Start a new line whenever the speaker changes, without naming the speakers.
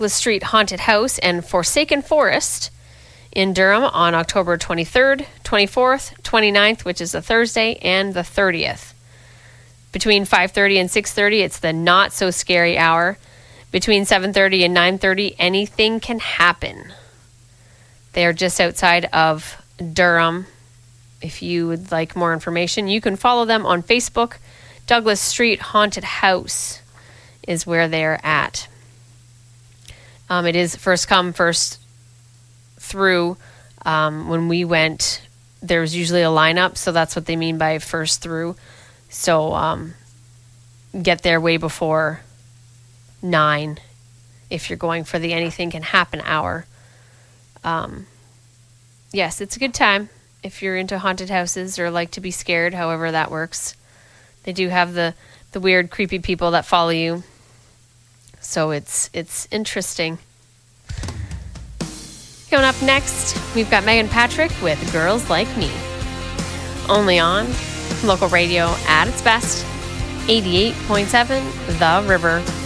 Douglas Street Haunted House and Forsaken Forest in Durham on October 23rd, 24th, 29th, which is a Thursday, and the 30th. Between 5:30 and 6:30, it's the Not So Scary Hour. Between 7:30 and 9:30, anything can happen. They are just outside of Durham. If you would like more information, you can follow them on Facebook. Douglas Street Haunted House is where they're at. It is first come, first through. When we went, there was usually a lineup, so that's what they mean by first through. So get there way before 9 if you're going for the Anything Can Happen hour. Yes, it's a good time if you're into haunted houses or like to be scared, however that works. They do have the weird, creepy people that follow you. So it's interesting. Coming up next, we've got Megan Patrick with Girls Like Me. Only on local radio at its best, 88.7 The River.